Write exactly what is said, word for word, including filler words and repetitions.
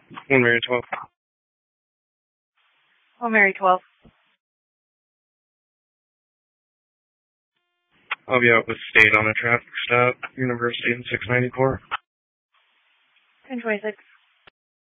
One Mary twelve. One Mary twelve. I'll be out with State on a traffic stop. University in six ninety-four. ten twenty-six.